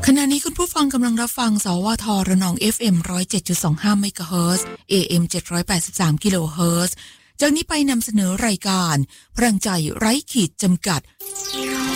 ขณะนี้คุณผู้ฟังกำลังรับฟังสวทระนอง FM 107.25 เมกะเฮิรตซ์ AM 783 กิโลเฮิรตซ์จากนี้ไปนำเสนอรายการพลังใจไร้ขีดจำกัด